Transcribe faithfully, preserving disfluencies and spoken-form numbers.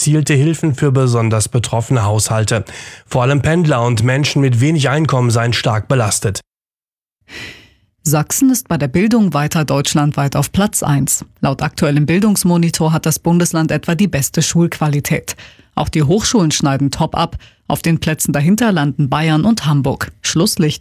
gezielte Hilfen für besonders betroffene Haushalte. Vor allem Pendler und Menschen mit wenig Einkommen seien stark belastet. Sachsen ist bei der Bildung weiter deutschlandweit auf Platz eins. Laut aktuellem Bildungsmonitor hat das Bundesland etwa die beste Schulqualität. Auch die Hochschulen schneiden top ab. Auf den Plätzen dahinter landen Bayern und Hamburg. Schlusslicht